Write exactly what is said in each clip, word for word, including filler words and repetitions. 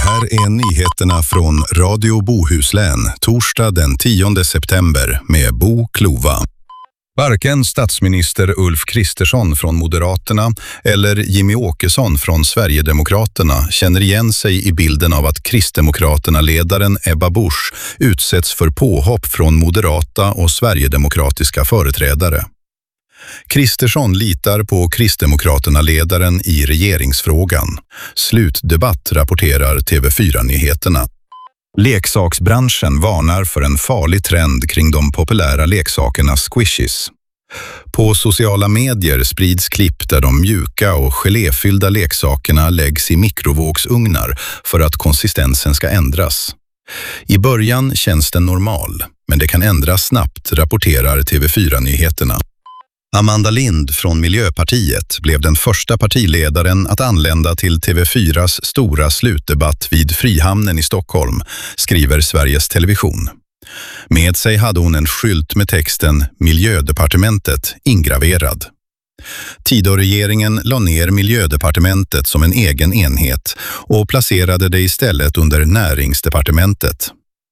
här är nyheterna från Radio Bohuslän, torsdag den tionde september med Bo Klova. Varken statsminister Ulf Kristersson från Moderaterna eller Jimmy Åkesson från Sverigedemokraterna känner igen sig i bilden av att Kristdemokraterna-ledaren Ebba Busch utsätts för påhopp från moderata och sverigedemokratiska företrädare. Kristersson litar på Kristdemokraterna-ledaren i regeringsfrågan. Slutdebatt, rapporterar T V fyra-nyheterna. Leksaksbranschen varnar för en farlig trend kring de populära leksakerna squishies. På sociala medier sprids klipp där de mjuka och geléfyllda leksakerna läggs i mikrovågsugnar för att konsistensen ska ändras. I början känns den normal, men det kan ändras snabbt, rapporterar T V fyra-nyheterna. Amanda Lind från Miljöpartiet blev den första partiledaren att anlända till T V fyras stora slutdebatt vid Frihamnen i Stockholm, skriver Sveriges Television. Med sig hade hon en skylt med texten Miljödepartementet ingraverad. Tidöregeringen la ner Miljödepartementet som en egen enhet och placerade det istället under Näringsdepartementet.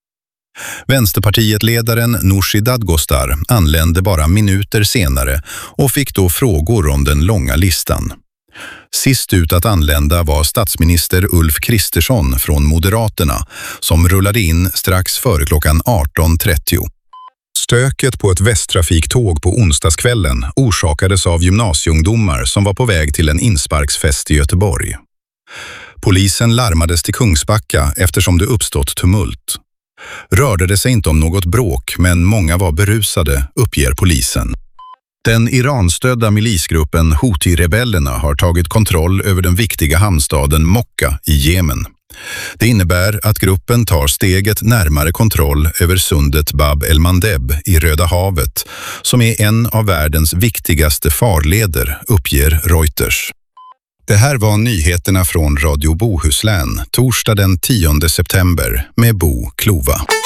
Vänsterpartiet-ledaren Nooshi Dadgostar anlände bara minuter senare och fick då frågor om den långa listan. Sist ut att anlända var statsminister Ulf Kristersson från Moderaterna som rullade in strax före klockan arton trettio. Stöket på ett västtrafiktåg på onsdagskvällen orsakades av gymnasieungdomar som var på väg till en insparksfest i Göteborg. Polisen larmades till Kungsbacka eftersom det uppstått tumult. Rörde det sig inte om något bråk, men många var berusade, uppger polisen. Den Iranstödda milisgruppen Houthi-rebellerna har tagit kontroll över den viktiga hamnstaden Mokka i Jemen. Det innebär att gruppen tar steget närmare kontroll över sundet Bab el-Mandeb i Röda havet, som är en av världens viktigaste farleder, uppger Reuters. Det här var nyheterna från Radio Bohuslän, torsdag den tionde september med Bo Klova.